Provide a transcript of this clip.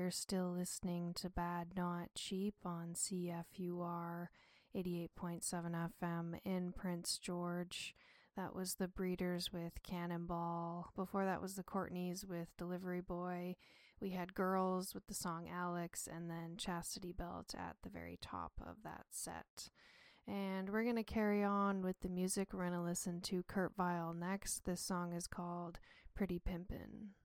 You're still listening to Bad Not Cheap on CFUR 88.7 FM in Prince George. That was the Breeders with Cannonball. Before that was the Courtneys with Delivery Boy. We had Girls with the song Alex, and then Chastity Belt at the very top of that set. And we're going to carry on with the music. We're going to listen to Kurt Vile next. This song is called Pretty Pimpin'.